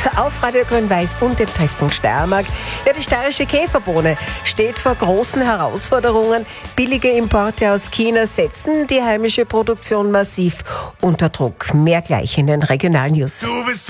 auf Radio Grün-Weiß und dem Treffpunkt Steiermark. Ja, die steirische Käferbohne steht vor großen Herausforderungen. Billige Importe aus China setzen die heimische Produktion massiv unter Druck. Mehr gleich in den Regionalnews.